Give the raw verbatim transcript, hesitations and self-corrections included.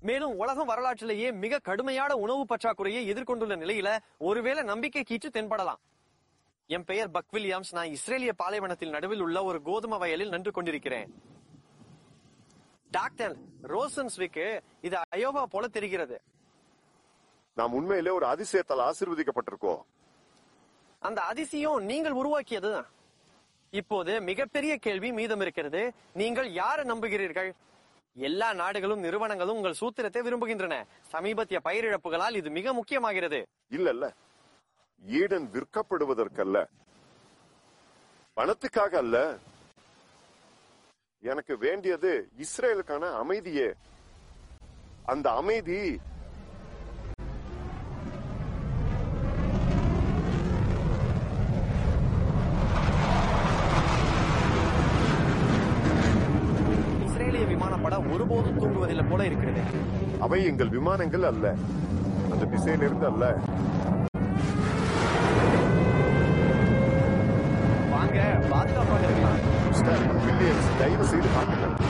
மேலும் உலகம் வரலாற்றிலேயே மிக கடுமையான உணவு பற்றாக்குறையை எதிர்கொண்டுள்ள நிலையில ஒருவேளை நம்பிக்கை கீற்று தென்படலாம். என் பெயர் பக் வில்லியம்ஸ். நான் இஸ்ரேலிய பாலைவனத்தில் நடுவில் உள்ள ஒரு கோதுமை வயலில் நின்று கொண்டிருக்கிறேன். டாக்டர் ரோசன்ஸ்விக்கு இது அயோவா போல தெரிகிறது. நாம் உண்மையிலே ஒரு அதிசயத்தால் ஆசீர்வதிக்கப்பட்டிருக்கோம். அந்த அதிசயம் நீங்கள் உருவாக்கியதுதான். இப்போது மிகப்பெரிய கேள்வி மீதம் இருக்கிறது. நீங்கள் யாரை நம்புகிறீர்கள்? எல்லா நாடுகளும் நிறுவனங்களும் உங்கள் சூத்திரத்தை விரும்புகின்றன. சமீபத்திய பயிரிழப்புகளால் இது மிக முக்கியமாகிறது. இல்ல இல்ல, ஈடன் விற்கப்படுவதற்கல்ல, பணத்துக்காக அல்ல. எனக்கு வேண்டியது இஸ்ரேலுக்கான அமைதியே. அந்த அமைதி இஸ்ரேலிய விமானப்பட ஒருபோதும் தூங்குவதில்லை போல இருக்கிறது. அவை எங்கள் விமானங்கள் அல்ல, அந்த திசையிலிருந்து அல்ல. வாங்க, பாதுகாப்பாக இருக்கலாம். வில்லியம்ஸ், தயவு செய்து பார்க்கலாம்.